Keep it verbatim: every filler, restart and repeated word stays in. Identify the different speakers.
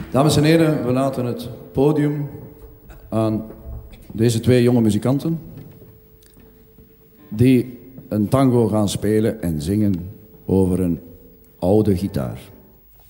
Speaker 1: Dames en heren, we laten het podium aan deze twee jonge muzikanten die een tango gaan spelen en zingen over een oude gitaar.